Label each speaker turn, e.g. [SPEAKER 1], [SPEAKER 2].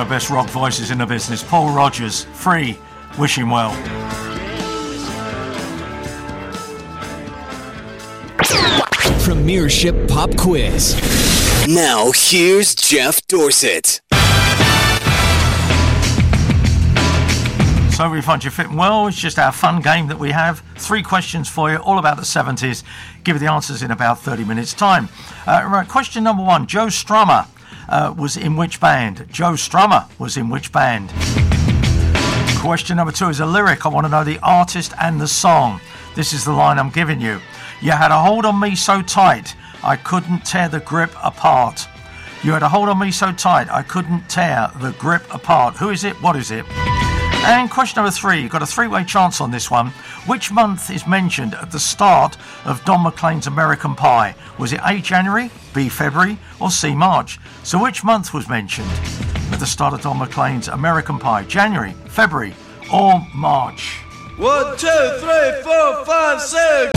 [SPEAKER 1] the best rock voices in the business. Paul Rodgers, Free, wish him well.
[SPEAKER 2] Premiership Pop Quiz.
[SPEAKER 3] Now here's Jeff Dorset.
[SPEAKER 1] So we find you fitting well. It's just our fun game that we have. 3 questions for you, all about the 70s. Give you the answers in about 30 minutes' time. Right, question number 1. Joe Strummer was in which band? Joe Strummer was in which band? Question number 2 is a lyric. I want to know the artist and the song. This is the line I'm giving you. You had a hold on me so tight, I couldn't tear the grip apart. You had a hold on me so tight, I couldn't tear the grip apart. Who is it? What is it? And question number 3, you've got a 3-way chance on this one. Which month is mentioned at the start of Don McLean's American Pie? Was it A, January, B, February, or C, March? So which month was mentioned at the start of Don McLean's American Pie? January, February, or March?
[SPEAKER 4] 1, 2, 3, 4, 5, 6.